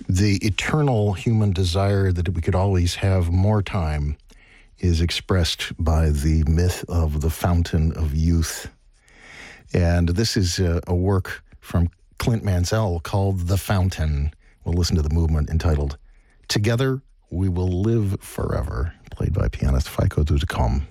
The eternal human desire that we could always have more time is expressed by the myth of the fountain of youth. And this is a work from Clint Mansell called The Fountain. We'll listen to the movement entitled Together We Will Live Forever, played by pianist Feiko Dudecom.